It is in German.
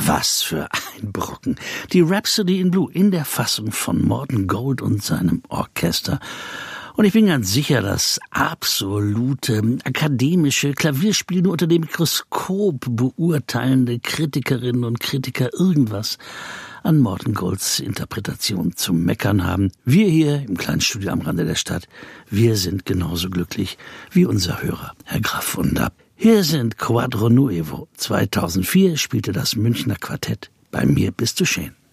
Was für ein Brocken. Die Rhapsody in Blue in der Fassung von Morten Gold und seinem Orchester. Und ich bin ganz sicher, dass absolute akademische Klavierspiel nur unter dem Mikroskop beurteilende Kritikerinnen und Kritiker irgendwas an Morten Golds Interpretation zu meckern haben. Wir hier im kleinen Studio am Rande der Stadt, wir sind genauso glücklich wie unser Hörer, Herr Graf Wunder. Hier sind Quadro Nuevo. 2004 spielte das Münchner Quartett Bei mir bist du schön.